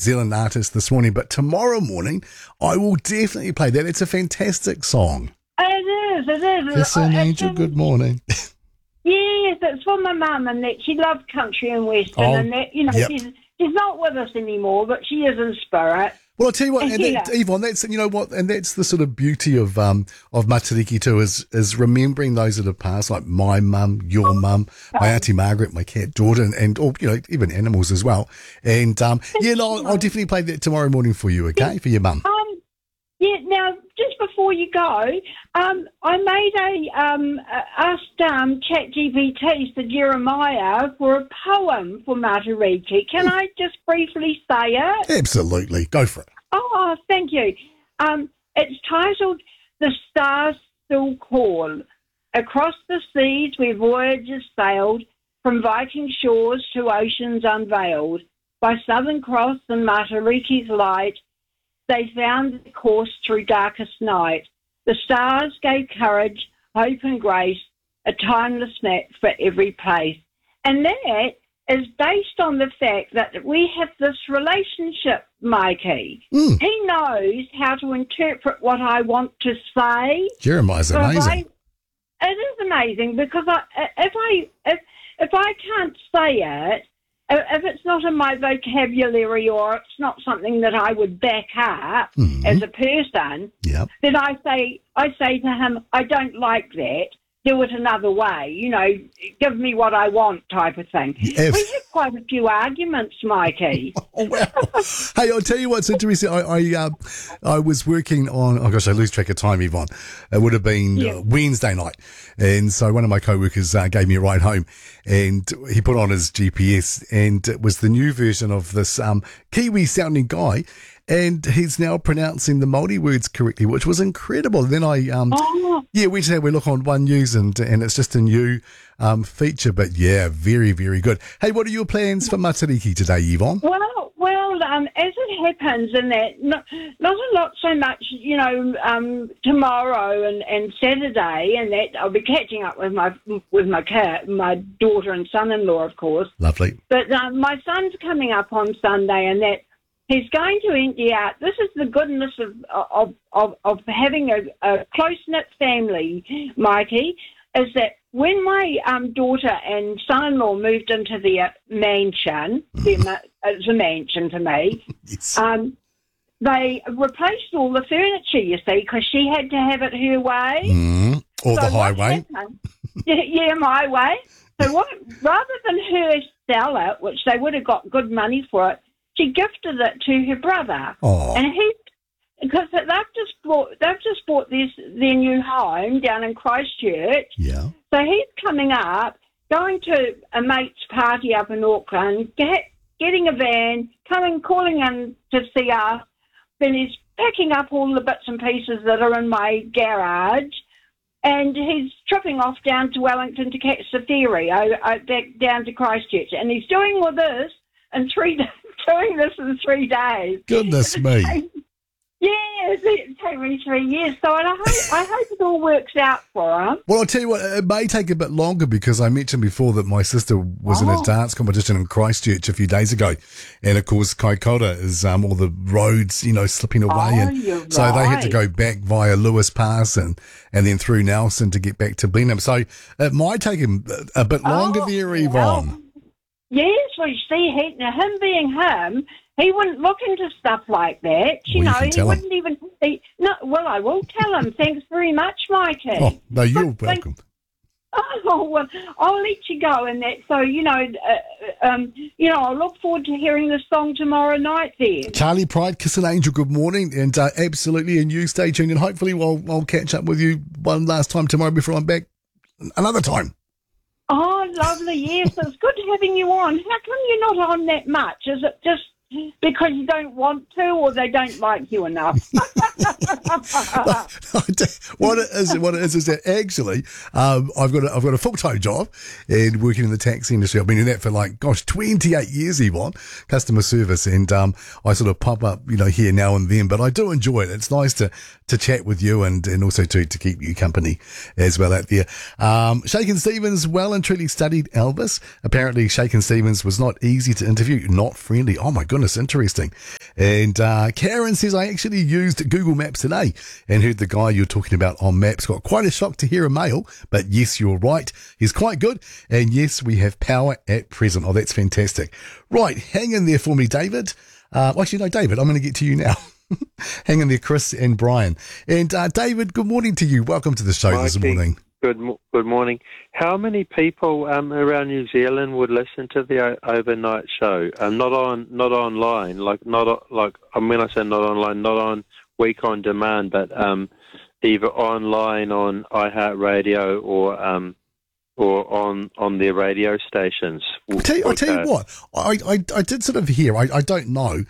Zealand artist this morning, but tomorrow morning I will definitely play that. It's a fantastic song. It is. Kiss an angel, good morning. Yes, it's for my mum, and that she loves country and western, and that yep. she's not with us anymore, but she is in spirit. Well, I'll tell you what, and that, Yvonne, that's, you know what, and that's the sort of beauty of Matariki too, is remembering those that have passed, like my mum, your mum, my Auntie Margaret, my cat Jordan, and all, you know, even animals as well. And I'll definitely play that tomorrow morning for you, okay, for your mum. Yeah. Now, just before you go, I made asked ChatGPT, so Jeremiah, for a poem for Matariki. Can I just briefly say it? Absolutely, go for it. Oh, thank you. It's titled "The Stars Still Call." Across the seas where voyages sailed, from Viking shores to oceans unveiled, by Southern Cross and Matariki's light, they found their course through darkest night. The stars gave courage, hope and grace, a timeless map for every place. And that is based on the fact that we have this relationship, Mikey. He knows how to interpret what I want to say. Jeremiah's amazing. It is amazing, because if I can't say it, if it's not in my vocabulary or it's not something that I would back up as a person, then I say to him, I don't like that. Do it another way. You know, give me what I want, type of thing. We had quite a few arguments, Mikey. Oh, wow. Hey, I'll tell you what's interesting. I was working on, oh gosh, I lose track of time, Yvonne. It would have been Wednesday night. And so one of my co-workers gave me a ride home, and he put on his GPS, and it was the new version of this Kiwi sounding guy. And he's now pronouncing the Māori words correctly, which was incredible. Then I, we just had a look on One News, and it's just a new feature. But yeah, very, very good. Hey, what are your plans for Matariki today, Yvonne? Well, as it happens, in that not a lot so much, you know, tomorrow and Saturday, and that I'll be catching up with my daughter and son-in-law, of course. Lovely. But my son's coming up on Sunday, and that. He's going to empty out. This is the goodness of having a close-knit family, Mikey, is that when my daughter and son-in-law moved into their mansion, it's a mansion to me, yes. They replaced all the furniture, you see, because she had to have it her way. Or so the highway. Yeah, my way. So rather than her sell it, which they would have got good money for it, she gifted it to her brother, and because they've just bought their new home down in Christchurch. Yeah. So he's coming up, going to a mate's party up in Auckland, getting a van, calling in to see us. Then he's packing up all the bits and pieces that are in my garage, and he's tripping off down to Wellington to catch the ferry back down to Christchurch, and he's doing all this in 3 days. Doing this in 3 days. Goodness me. Yes, it took me 3 years. So I hope it all works out for him. Well, I'll tell you what, it may take a bit longer, because I mentioned before that my sister was in a dance competition in Christchurch a few days ago. And of course, Kaikoura is all the roads, you know, slipping away. And so they had to go back via Lewis Pass and then through Nelson to get back to Blenheim. So it might take him a bit longer there, Yvonne. Yes, well, you see, him being him, he wouldn't look into stuff like that. You know, he wouldn't even. I will tell him. Thanks very much, Mikey. Oh, no, you're welcome. Well, I'll let you go in that. So, I look forward to hearing the song tomorrow night there. Charlie Pride, Kiss an Angel, good morning. And absolutely, and you stay tuned. And hopefully I'll catch up with you one last time tomorrow before I'm back another time. Oh, lovely, yes. It's good having you on. How come you're not on that much? Is it just because you don't want to, or they don't like you enough? What it is that actually I've got a full-time job and working in the taxi industry. I've been in that for 28 years, Yvonne, customer service, and I sort of pop up, here now and then, but I do enjoy it. It's nice to chat with you and also to keep you company as well out there. Shakin' Stevens well and truly studied Elvis. Apparently Shakin' Stevens was not easy to interview, not friendly. Oh my goodness, interesting. And Karen says, I actually used Google Maps today and heard the guy you're talking about on Maps. Got quite a shock to hear a male, but yes, you're right. He's quite good. And yes, we have power at present. Oh, that's fantastic. Right, hang in there for me, David. Actually, no, David, I'm going to get to you now. Hang in there, Chris and Brian. And David, good morning to you. Welcome to the show this morning. Good morning. How many people around New Zealand would listen to the overnight show? Not online, when I say not online, not on week on demand, but either online on iHeartRadio or on their radio stations. I'll tell you what, I did sort of hear, I don't know,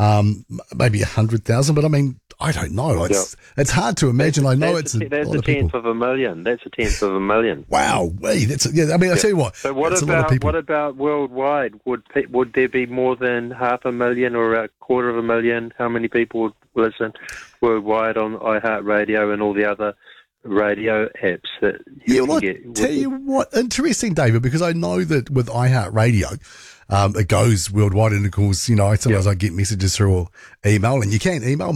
maybe 100,000, but I mean, I don't know. It's hard to imagine. I know that's a tenth of a million. That's a tenth of a million. Wow, I mean, I tell you what. But what about worldwide? Would there be more than 500,000 or a 250,000? How many people would listen worldwide on iHeartRadio and all the other radio apps that you can get? Tell you what, interesting, David, because I know that with iHeartRadio, it goes worldwide, and of course, sometimes I get messages through email, and you can email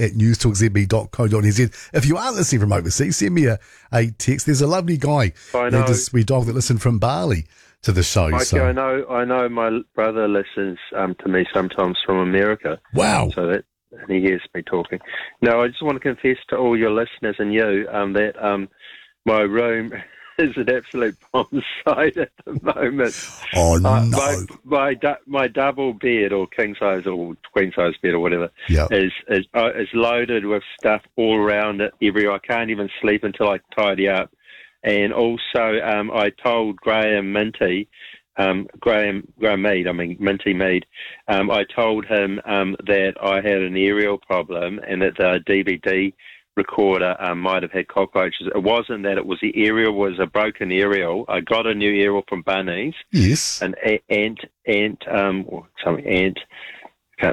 mikey@newstalkzb.co.nz. If you are listening from overseas, send me a text. There's a lovely guy, we dog that listen from Bali to the show. Mikey, I know my brother listens to me sometimes from America. Wow. And he hears me talking. No, I just want to confess to all your listeners and you that my room is an absolute bomb site at the moment. Oh, no. My double bed or king size or queen size bed or whatever is loaded with stuff all around it everywhere. I can't even sleep until I tidy up. And also, I told Graham Minty, Graham Mead, Minty Mead, I told him that I had an aerial problem and that the DVD recorder might have had cockroaches. It wasn't that; it was the aerial was a broken aerial. I got a new aerial from Bunnings. Yes. An ant, Antex or something. I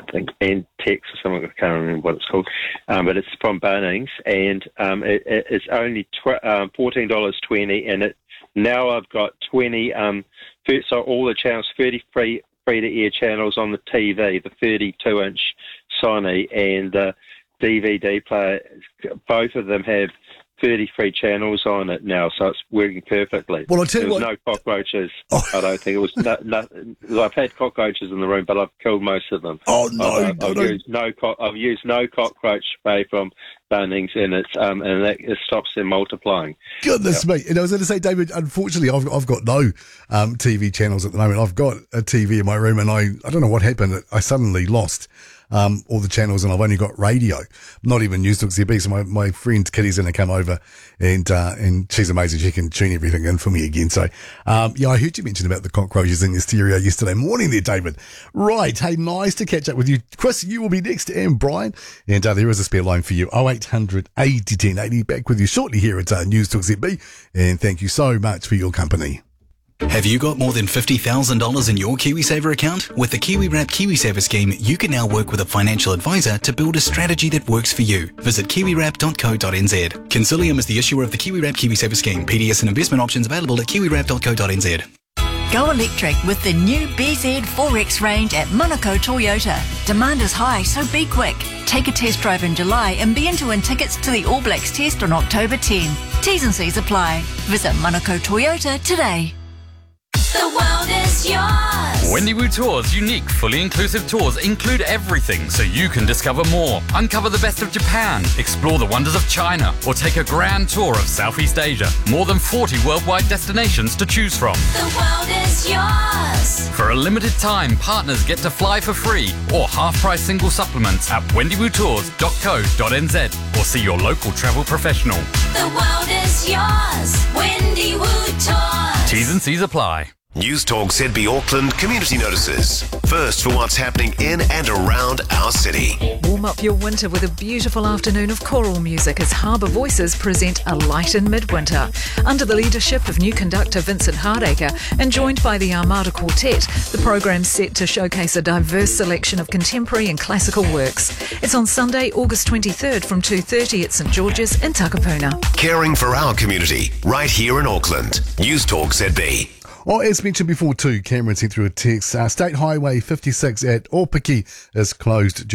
can't remember what it's called, but it's from Bunnings, and it's only $14.20, and now I've got 20. So all the channels, 30 free to air channels on the TV, the 32-inch Sony and the DVD player. Both of them have 30 free channels on it now, so it's working perfectly. Well, I'll tell you what. There was no cockroaches. I don't think it was. I've had cockroaches in the room, but I've killed most of them. Oh no! I've used no cockroach spray from Bunnings, and it stops them multiplying. Goodness me! And I was going to say, David, unfortunately, I've got no TV channels at the moment. I've got a TV in my room, and I don't know what happened. I suddenly lost all the channels, and I've only got radio, not even News Talk ZB. So my friend Kitty's going to come over, and she's amazing. She can tune everything in for me again. So, I heard you mention about the cockroaches in your stereo yesterday morning there, David. Right. Hey, nice to catch up with you. Chris, you will be next, and Brian. And there is a spare line for you, 0800 80 10 80. Back with you shortly here at News Talk ZB. And thank you so much for your company. Have you got more than $50,000 in your KiwiSaver account? With the KiwiWrap KiwiSaver scheme, you can now work with a financial advisor to build a strategy that works for you. Visit kiwiwrap.co.nz. Consilium is the issuer of the KiwiWrap KiwiSaver scheme. PDS and investment options available at kiwiwrap.co.nz. Go electric with the new BZ4X range at Monaco Toyota. Demand is high, so be quick. Take a test drive in July and be in to win tickets to the All Blacks test on October 10. T's and C's apply. Visit Monaco Toyota today. The world is yours. Wendy-Woo Tours' unique, fully inclusive tours include everything so you can discover more. Uncover the best of Japan, explore the wonders of China, or take a grand tour of Southeast Asia. More than 40 worldwide destinations to choose from. The world is yours. For a limited time, partners get to fly for free or half-price single supplements at wendywoodtours.co.nz or see your local travel professional. The world is yours. Wendy-Woo Tours. T's and C's apply. News Talk ZB Auckland community notices. First for what's happening in and around our city. Warm up your winter with a beautiful afternoon of choral music as Harbour Voices present A Light in Midwinter. Under the leadership of new conductor Vincent Hardacre and joined by the Armada Quartet, the programme's set to showcase a diverse selection of contemporary and classical works. It's on Sunday, August 23rd from 2:30 at St George's in Takapuna. Caring for our community, right here in Auckland. News Talk ZB. Well, as mentioned before too, Cameron sent through a text. State Highway 56 at Opaki is closed